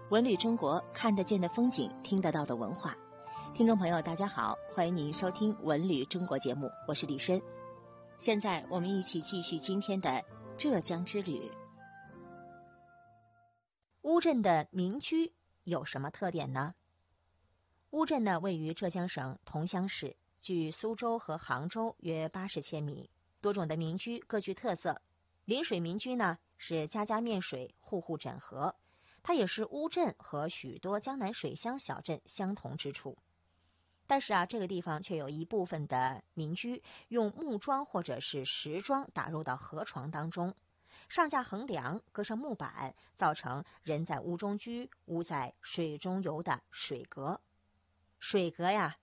文旅中国，看得见的风景，听得到的文化。听众朋友大家好，欢迎您收听文旅中国节目，我是李申。现在我们一起继续今天的浙江之旅。乌镇的民居有什么特点呢？乌镇呢，位于浙江省桐乡市，距苏州和杭州约80千米，多种的民居各具特色。临水民居呢，是家家面水，户户枕河，它也是乌镇和许多江南水乡小镇相同之处。但是这个地方却有一部分的民居用木桩或者是石桩打入到河床当中，上架横梁，搁上木板，造成人在屋中居，屋在水中游的水阁。水阁呀，